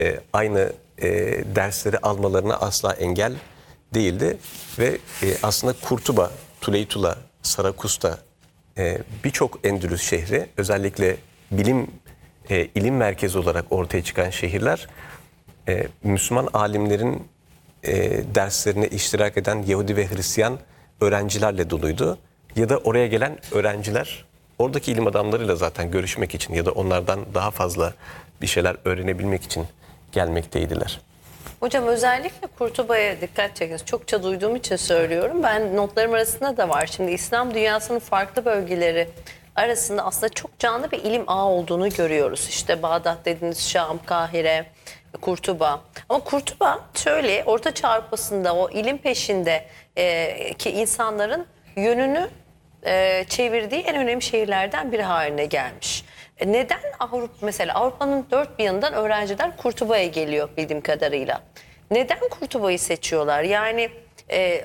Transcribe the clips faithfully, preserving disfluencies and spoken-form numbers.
e, aynı e, dersleri almalarına asla engel değildi. Ve e, aslında Kurtuba, Tuleytula, Sarakusta, e, birçok Endülüs şehri, özellikle bilim, e, ilim merkezi olarak ortaya çıkan şehirler, e, Müslüman alimlerin e, derslerine iştirak eden Yahudi ve Hristiyan öğrencilerle doluydu. Ya da oraya gelen öğrenciler oradaki ilim adamlarıyla zaten görüşmek için ya da onlardan daha fazla bir şeyler öğrenebilmek için gelmekteydiler. Hocam özellikle Kurtuba'ya dikkat çekiniz. Çokça duyduğum için söylüyorum. Ben notlarım arasında da var. Şimdi İslam dünyasının farklı bölgeleri arasında aslında çok canlı bir ilim ağı olduğunu görüyoruz. İşte Bağdat dediğiniz Şam, Kahire, Kurtuba. Ama Kurtuba şöyle Orta Çağ Avrupa'sında o ilim peşinde e, ki insanların yönünü e, çevirdiği en önemli şehirlerden biri haline gelmiş. E, neden Avrupa mesela Avrupa'nın dört bir yanından öğrenciler Kurtuba'ya geliyor bildiğim kadarıyla. Neden Kurtuba'yı seçiyorlar? Yani e,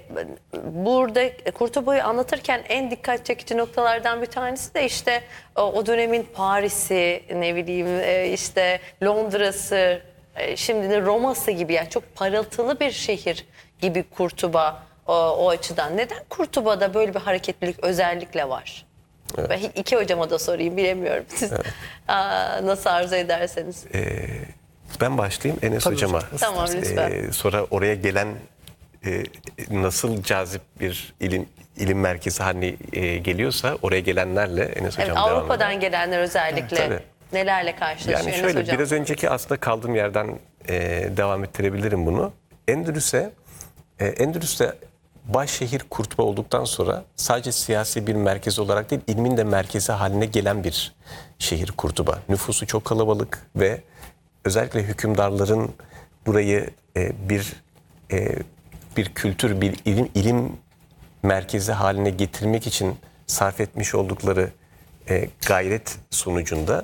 burada Kurtuba'yı anlatırken en dikkat çekici noktalardan bir tanesi de işte o, o dönemin Paris'i, ne bileyim e, işte Londra'sı, e, şimdi de Roma'sı gibi, yani çok parıltılı bir şehir gibi Kurtuba o, o açıdan. Neden Kurtuba'da böyle bir hareketlilik özellikle var? Evet. Ben iki hocama da sorayım, bilemiyorum. Siz evet. aa, nasıl arzu ederseniz. Ee, ben başlayayım Enes Tabii hocama. Hocam. Tamam lütfen. Ee, sonra oraya gelen e, nasıl cazip bir ilim ilim merkezi haline e, geliyorsa oraya gelenlerle Enes hocam evet, devam Avrupa'dan edelim. gelenler özellikle Evet, nelerle karşılaşıyor yani Enes şöyle hocam? Biraz önceki aslında kaldığım yerden e, devam ettirebilirim bunu. Endülüs'e e, Endülüs'te başşehir Kurtuba olduktan sonra sadece siyasi bir merkez olarak değil, ilmin de merkezi haline gelen bir şehir Kurtuba. Nüfusu çok kalabalık ve özellikle hükümdarların burayı e, bir e, bir kültür, bir ilim ilim merkezi haline getirmek için sarf etmiş oldukları e, gayret sonucunda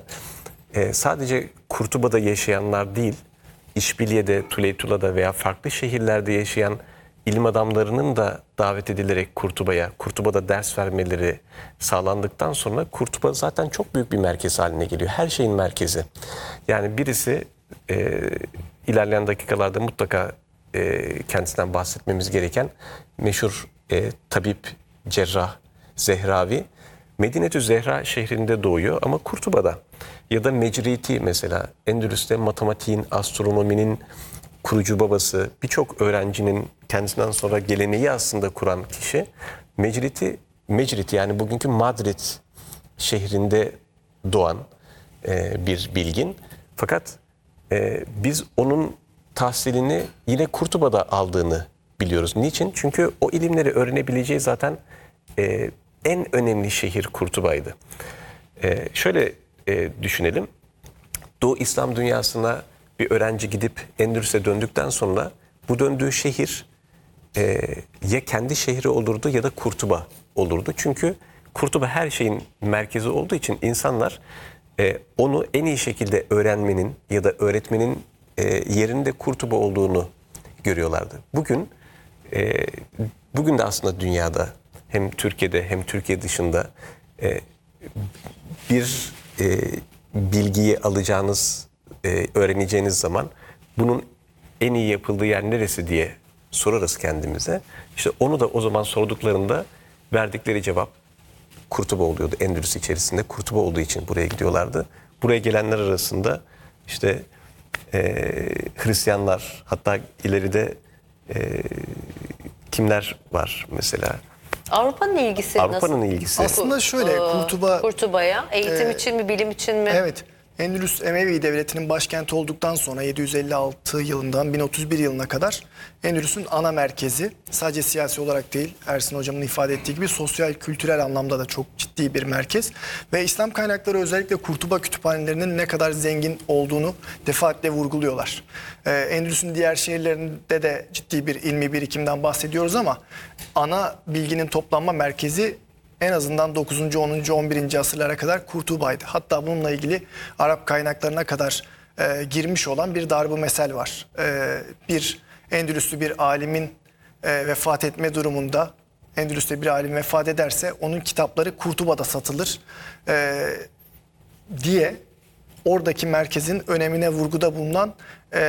e, sadece Kurtuba'da yaşayanlar değil, İşbiliye'de, Tuleytula'da veya farklı şehirlerde yaşayan ilim adamlarının da davet edilerek Kurtuba'ya, Kurtuba'da ders vermeleri sağlandıktan sonra Kurtuba zaten çok büyük bir merkez haline geliyor. Her şeyin merkezi. Yani birisi e, ilerleyen dakikalarda mutlaka e, kendisinden bahsetmemiz gereken meşhur e, tabip, cerrah Zehravi, Medine-tü Zehra şehrinde doğuyor ama Kurtuba'da. Ya da Mecriti mesela, Endülüs'te matematiğin, astronominin kurucu babası, birçok öğrencinin kendisinden sonra geleneği aslında kuran kişi Mecriti, Mecriti yani bugünkü Madrid şehrinde doğan e, bir bilgin. Fakat e, biz onun tahsilini yine Kurtuba'da aldığını biliyoruz. Niçin? Çünkü o ilimleri öğrenebileceği zaten e, en önemli şehir Kurtuba'ydı. E, şöyle e, düşünelim. Doğu İslam dünyasına bir öğrenci gidip Endülüs'e döndükten sonra bu döndüğü şehir e, ya kendi şehri olurdu ya da Kurtuba olurdu. Çünkü Kurtuba her şeyin merkezi olduğu için insanlar e, onu en iyi şekilde öğrenmenin ya da öğretmenin e, yerinde Kurtuba olduğunu görüyorlardı. Bugün e, bugün de aslında dünyada hem Türkiye'de hem Türkiye dışında e, bir e, bilgiyi alacağınız, e, öğreneceğiniz zaman bunun en iyi yapıldığı yer neresi diye sorarız kendimize. İşte onu da o zaman sorduklarında verdikleri cevap Kurtuba oluyordu. Endülüs içerisinde Kurtuba olduğu için buraya gidiyorlardı. Buraya gelenler arasında işte e, Hristiyanlar, hatta ileride e, kimler var mesela? Avrupa'nın ilgisi Avrupa'nın nasıl? ilgisi. Aslında şöyle Kurtuba... Kurtuba'ya eğitim e, için mi, bilim için mi? Evet. Endülüs Emevi Devleti'nin başkenti olduktan sonra yedi yüz elli altı yılından bin otuz bir yılına kadar Endülüs'ün ana merkezi, sadece siyasi olarak değil, Ersin hocamın ifade ettiği gibi sosyal kültürel anlamda da çok ciddi bir merkez. Ve İslam kaynakları özellikle Kurtuba kütüphanelerinin ne kadar zengin olduğunu defaatle vurguluyorlar. Ee, Endülüs'ün diğer şehirlerinde de ciddi bir ilmi birikimden bahsediyoruz ama ana bilginin toplanma merkezi en azından dokuzuncu, onuncu, on birinci asırlara kadar Kurtuba'ydı. Hatta bununla ilgili Arap kaynaklarına kadar e, girmiş olan bir darb-ı mesel var. E, bir Endülüslü bir alimin e, vefat etme durumunda, Endülüs'te bir alim vefat ederse onun kitapları Kurtuba'da satılır e, diye oradaki merkezin önemine vurguda bulunan e,